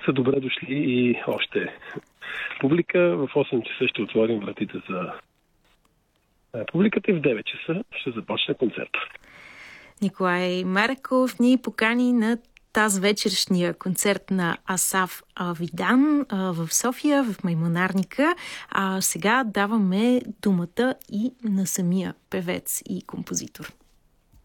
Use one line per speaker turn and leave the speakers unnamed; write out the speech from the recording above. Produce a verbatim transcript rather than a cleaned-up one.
са добре дошли и още публика. В осем часа ще отворим вратите за публиката и в девет часа ще започне концерта.
Николай Марков ни покани на тази вечершния концерт на Асаф Авидан в София, в Маймунарника. А сега даваме думата и на самия певец и композитор.